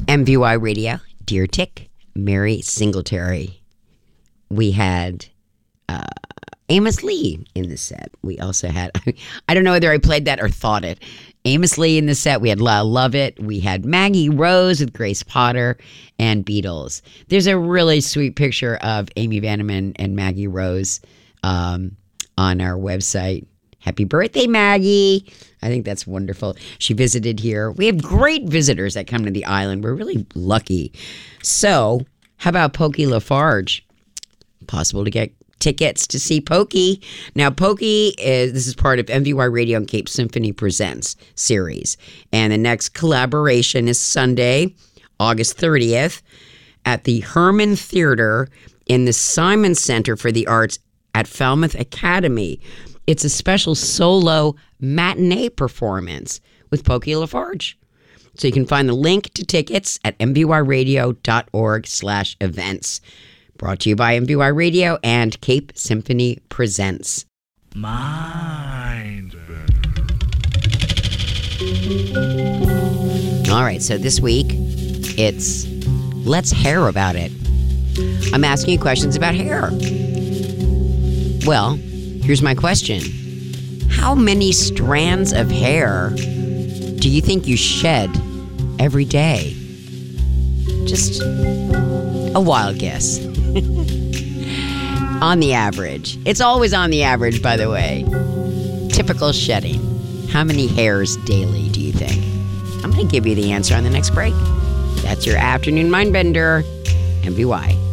MVY Radio, Dear Tick, Mary Singletary. We had Amos Lee in the set. We also had, I don't know whether I played that or thought it. Amos Lee in the set. We had Love It. We had Maggie Rose with Grace Potter and Beatles. There's a really sweet picture of Amy Vanneman and Maggie Rose on our website. Happy birthday, Maggie. I think that's wonderful. She visited here. We have great visitors that come to the island. We're really lucky. So how about Pokey Lafarge? Possible to get tickets to see Pokey. Now, this is part of MVY Radio and Cape Symphony Presents series. And the next collaboration is Sunday, August 30th at the Herman Theater in the Simon Center for the Arts at Falmouth Academy. It's a special solo matinee performance with Pokey Lafarge. So you can find the link to tickets at mvyradio.org/events. Brought to you by MVY Radio and Cape Symphony Presents. Mind. All right, so this week, it's Let's Hair About It. I'm asking you questions about hair. Well, here's my question. How many strands of hair do you think you shed every day? Just a wild guess. On the average. It's always on the average, by the way. Typical shedding. How many hairs daily do you think? I'm going to give you the answer on the next break. That's your afternoon mind bender. MVY.